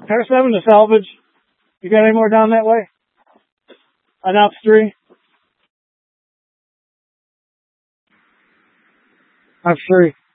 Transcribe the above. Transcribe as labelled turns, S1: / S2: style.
S1: Pair 7 to salvage. You got any more down that way? Announce 3. I'm free.